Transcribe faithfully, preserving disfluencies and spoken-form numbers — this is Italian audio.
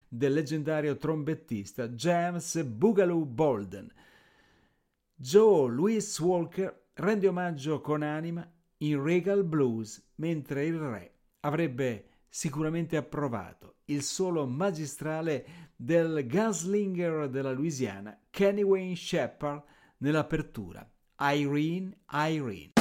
del leggendario trombettista James Boogaloo Bolden. Joe Louis Walker rende omaggio con anima in Regal Blues, mentre il re avrebbe sicuramente approvato il solo magistrale del gunslinger della Louisiana Kenny Wayne Shepherd nell'apertura, Irene, Irene.